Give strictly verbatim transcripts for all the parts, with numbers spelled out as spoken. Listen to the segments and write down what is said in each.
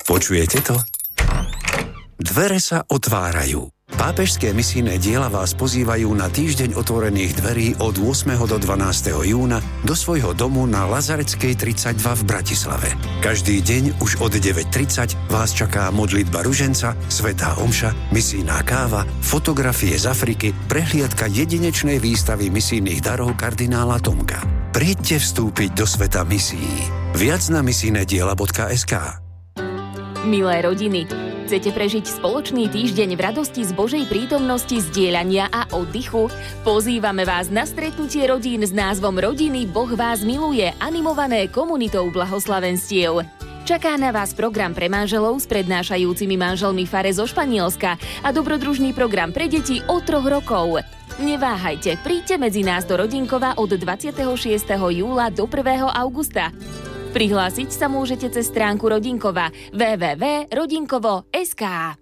Počujete to? Dvere sa otvárajú. Pápežské misijné diela vás pozývajú na týždeň otvorených dverí od ôsmeho do dvanásteho júna do svojho domu na Lazareckej tridsaťdva v Bratislave. Každý deň už od deväť tridsať vás čaká modlitba ruženca, svätá omša, misijná káva, fotografie z Afriky, prehliadka jedinečnej výstavy misijných darov kardinála Tomka. Príďte vstúpiť do sveta misií. Viac na misijnediela bodka es ká. Milé rodiny, chcete prežiť spoločný týždeň v radosti z Božej prítomnosti, zdieľania a oddychu? Pozývame vás na stretnutie rodín s názvom Rodiny Boh vás miluje, animované komunitou blahoslavenstiev. Čaká na vás program pre manželov s prednášajúcimi manželmi fare zo Španielska a dobrodružný program pre deti od troch rokov. Neváhajte, príďte medzi nás do Rodinkova od dvadsiateho šiesteho júla do prvého augusta. Prihlásiť sa môžete cez stránku Rodinkova w w w bodka rodinkovo bodka es ká.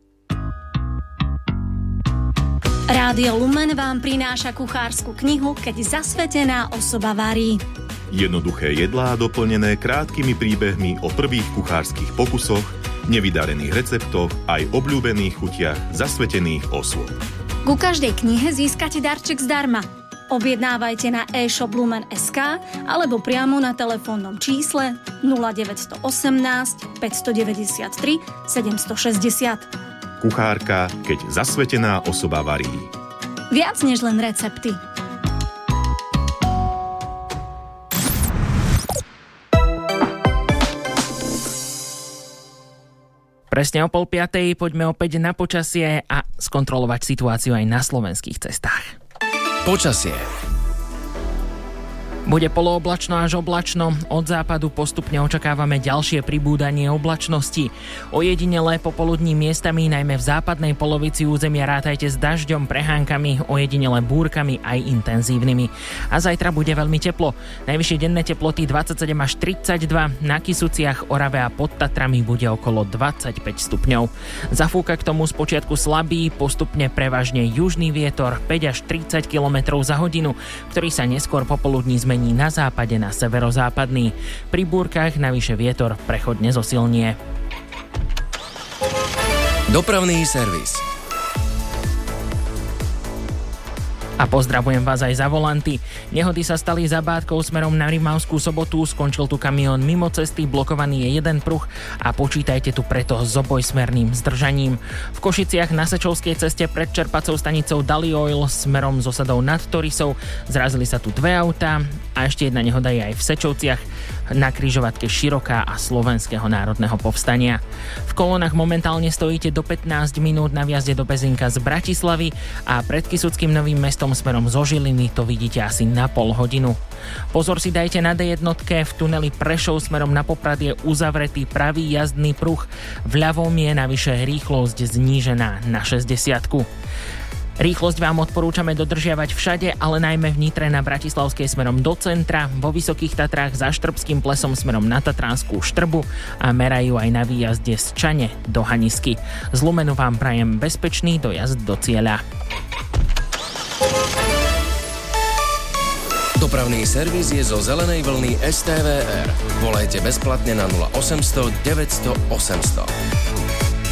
Rádio Lumen vám prináša kuchársku knihu Keď zasvetená osoba varí. Jednoduché jedlá doplnené krátkými príbehmi o prvých kuchárskych pokusoch, nevydarených receptoch aj obľúbených chutiach zasvetených osôb. Ku každej knihe získate darček zdarma. Objednávajte na e-shop lumen bodka es ká alebo priamo na telefónnom čísle nula deväť jedna osem, päť deväť tri, sedem šesť nula. Kuchárka, keď zasvetená osoba varí. Viac než len recepty. Presne o pol piatej poďme opäť na počasie a skontrolovať situáciu aj na slovenských cestách. Počasie. Bude polooblačno až oblačno, od západu postupne očakávame ďalšie pribúdanie oblačnosti. Ojedinelé popoludní miestami, najmä v západnej polovici územia rátajte s dažďom, prehánkami, ojedinelé búrkami aj intenzívnymi. A zajtra bude veľmi teplo. Najvyššie denné teploty dvadsaťsedem až tridsaťdva, na Kysuciach, Orave a pod Tatrami bude okolo dvadsaťpäť stupňov. Zafúka k tomu spočiatku slabý, postupne prevažne južný vietor päť až tridsať kilometrov za hodinu, ktorý sa neskôr popoludní zmení na západe na severozápadný. Pri búrkach navyše vietor prechodne zosilnie. Dopravný servis. A pozdravujem vás aj za volanty. Nehody sa stali za Bátkou smerom na Rimavskú Sobotu, skončil tu kamión mimo cesty, blokovaný je jeden pruh a počítajte tu preto s obojsmerným zdržaním. V Košiciach na Sečovskej ceste pred čerpacou stanicou Dali Oil smerom z osadou nad Torisou zrazili sa tu dve autá a ešte jedna nehoda je aj v Sečovciach na križovatke Široká a Slovenského národného povstania. V kolónach momentálne stojíte do pätnásť minút na vjazde do Pezinka z Bratislavy a pred Kysuckým Novým Mestom smerom zo Žiliny to vidíte asi na pol hodinu. Pozor si dajte na dé jedna, v tuneli Prešov smerom na Poprad je uzavretý pravý jazdný pruh. V ľavom je navyše rýchlosť znížená na šesťdesiatku. Rýchlosť vám odporúčame dodržiavať všade, ale najmä v Nitre na Bratislavskej smerom do centra, vo Vysokých Tatrách za Štrbským plesom smerom na Tatranskú Štrbu a merajú aj na výjazde z Čane do Hanisky. Z Lumenu vám prajem bezpečný dojazd do cieľa. Dopravný servis je zo zelenej vlny es té vé er. Volajte bezplatne na nula osemsto deväťsto osemsto.